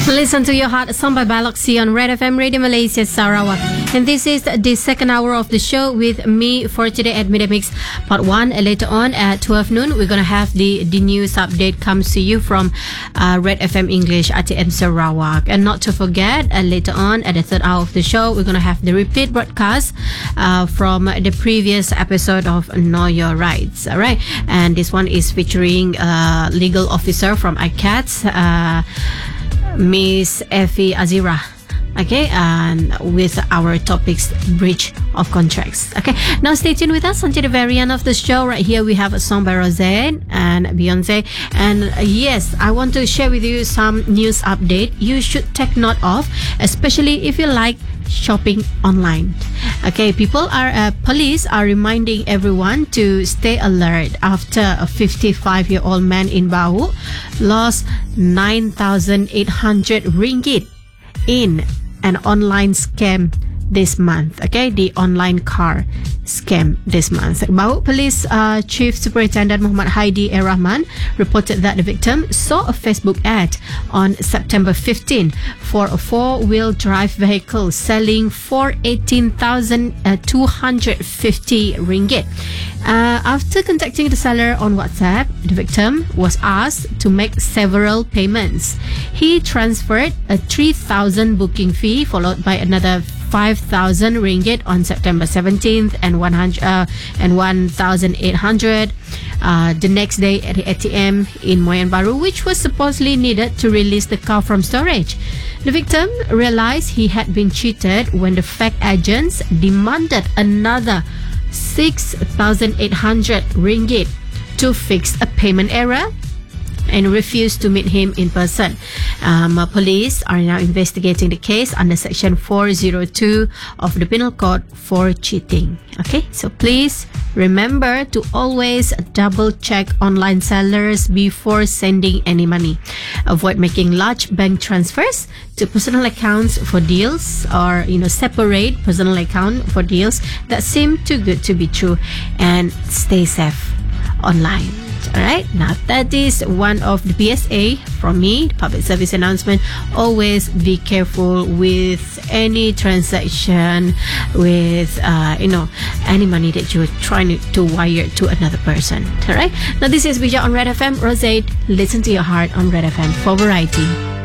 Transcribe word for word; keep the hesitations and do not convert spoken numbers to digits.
Listen to your heart, a song by Baloxi on Red F M Radio Malaysia Sarawak. And this is the second hour of the show with me for today at Media Mix Part one. Later on at twelve noon, we're going to have the, the news update comes to you from uh, Red F M English at T M Sarawak. And not to forget, uh, later on at the third hour of the show, we're going to have the repeat broadcast uh, from the previous episode of Know Your Rights. All right. And this one is featuring a legal officer from I C A T, uh, Miss Effie Azira. Okay, and with our topics, breach of contracts. Okay, now stay tuned with us until the very end of the show. Right here we have a song by Rosé and Beyonce. And uh, yes, I want to share with you some news update you should take note of, especially if you like shopping online. Okay, people are uh, police are reminding everyone to stay alert after a fifty-five year old man in Bahu lost nine thousand eight hundred ringgit in an online scam this month. Okay, the online car scam this month. Bahu Police uh, Chief Superintendent Muhammad Haidi A. Rahman reported that the victim saw a Facebook ad on September fifteenth for a four-wheel drive vehicle selling for eighteen thousand two hundred fifty ringgit. Uh, after contacting the seller on WhatsApp, the victim was asked to make several payments. He transferred a three thousand booking fee followed by another five thousand ringgit on September seventeenth and one hundred uh, and one thousand eight hundred uh, the next day at the A T M in Moyan Baru, which was supposedly needed to release the car from storage. The victim realized he had been cheated when the fake agents demanded another six thousand eight hundred ringgit to fix a payment error and refused to meet him in person. Um, police are now investigating the case under Section four oh two of the Penal Code for cheating. Okay, so please remember to always double check online sellers before sending any money. Avoid making large bank transfers to personal accounts for deals, or you know, separate personal account for deals that seem too good to be true, and stay safe online. Alright, now that is one of the P S A from me, the public service announcement. Always be careful with any transaction, with uh, you know, any money that you're trying to, to wire to another person. Alright, now this is Bija on Red F M. Rosé, listen to your heart on Red F M for variety.